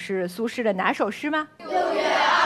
是苏轼的哪首诗吗 ？6月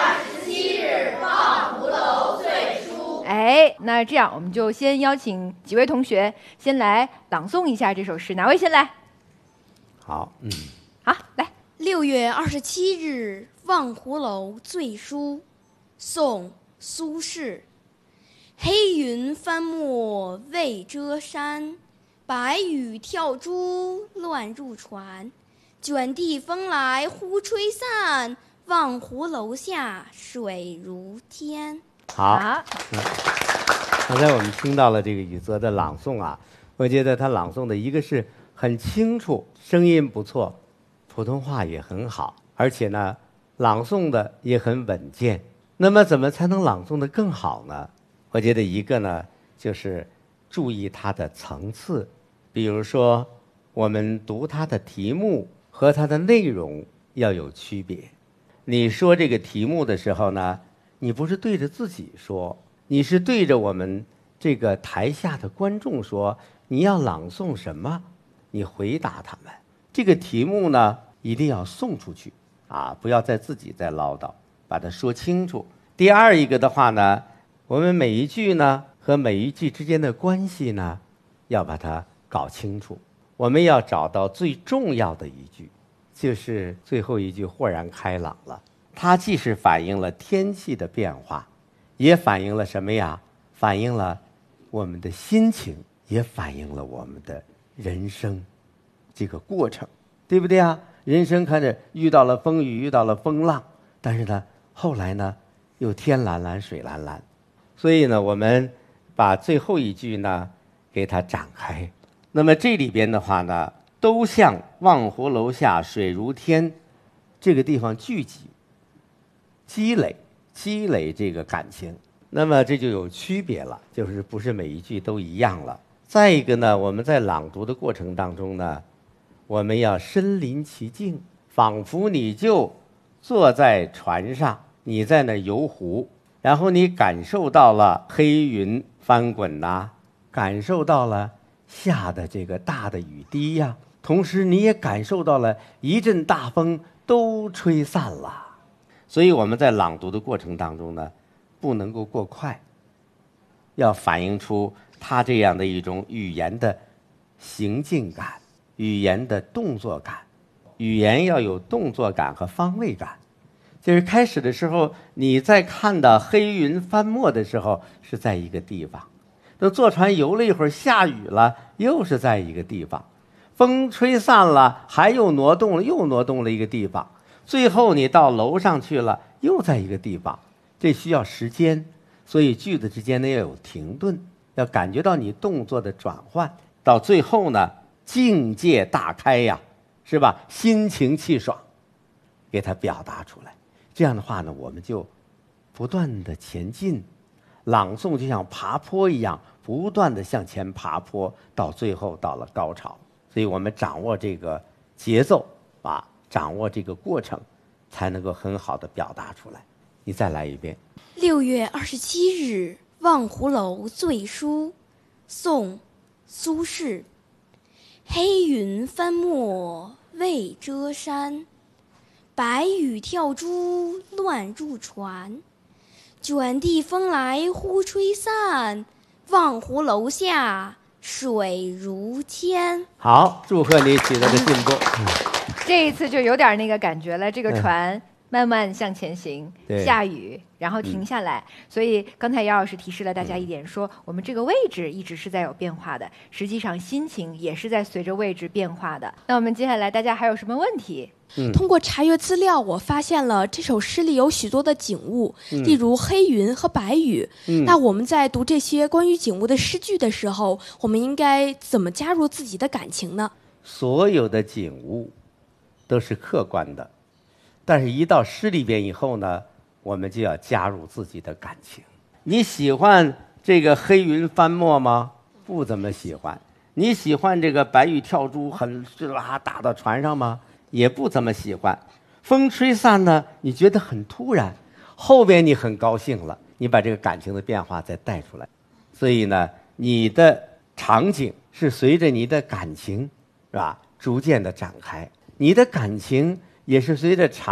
27日，望湖楼醉书。 哎，那这样我们就先邀请几位同学先来朗诵一下这首诗，哪位先来？ 好， 好，来。 6月27日，望湖楼醉书。宋·苏轼。黑云翻墨未遮山，白雨跳珠乱入船。卷地风来忽吹散，望湖楼下水如天。 好。刚才我们听到了这个宇泽的朗诵啊，我觉得他朗诵的一个是很清楚，声音不错，普通话也很好，而且呢，朗诵的也很稳健。那么怎么才能朗诵得更好呢？我觉得一个呢，就是注意它的层次，比如说我们读它的题目和它的内容要有区别。你说这个题目的时候呢，你不是对着自己说，你是对着我们这个台下的观众说，你要朗诵什么，你回答他们。这个题目呢，一定要送出去啊，不要再自己再唠叨，把它说清楚。第二一个的话呢，我们每一句呢和每一句之间的关系呢，要把它搞清楚。我们要找到最重要的一句，就是最后一句豁然开朗了。它既是反映了天气的变化，也反映了什么呀？反映了我们的心情，也反映了我们的人生这个过程，对不对啊？人生看着遇到了风雨，遇到了风浪，但是呢，后来呢，又天蓝蓝，水蓝蓝。所以呢，我们把最后一句呢，给它展开。那么这里边的话呢，都向望湖楼下水如天这个地方聚集，积累这个感情。那么这就有区别了，就是不是每一句都一样了。再一个呢，我们在朗读的过程当中呢，我们要身临其境，仿佛你就坐在船上，你在那游湖，然后你感受到了黑云翻滚呐，感受到了下的这个大的雨滴呀，同时你也感受到了一阵大风都吹散了。所以我们在朗读的过程当中呢，不能够过快，要反映出它这样的一种语言的行进感，语言的动作感。语言要有动作感和方位感。就是开始的时候，你在看到黑云翻墨的时候是在一个地方，等坐船游了一会儿，下雨了，又是在一个地方，风吹散了，还又挪动了一个地方，最后你到楼上去了，又在一个地方。这需要时间，所以句子之间呢要有停顿，要感觉到你动作的转换，到最后呢境界大开呀，是吧？心情气爽，给它表达出来。这样的话呢，我们就不断的前进，朗诵就像爬坡一样，不断的向前爬坡，到最后到了高潮。所以我们掌握这个节奏啊，掌握这个过程，才能够很好的表达出来。你再来一遍。 6月27日，望湖楼醉书。宋·苏轼。黑云翻墨未遮山，白雨跳珠乱入船。卷地风来忽吹散，望湖楼下水如天。 好，祝贺你取得的进步。 这一次就有点那个感觉了，这个船慢慢向前行，下雨，然后停下来。所以刚才姚老师提示了大家一点，说我们这个位置一直是在有变化的，实际上心情也是在随着位置变化的。那我们接下来大家还有什么问题？ 通过查阅资料，我发现了这首诗里有许多的景物，例如黑云和白雨。那我们在读这些关于景物的诗句的时候，我们应该怎么加入自己的感情呢？ 所有的景物都是客观的，但是一到诗里边以后呢，我们就要加入自己的感情。你喜欢这个黑云翻墨吗？不怎么喜欢。你喜欢这个白雨跳珠很打到船上吗？也不怎么喜欢。风吹散呢，你觉得很突然，后边你很高兴了，你把这个感情的变化再带出来。所以呢，你的场景是随着你的感情，是吧，逐渐的展开。你的感情也是随着场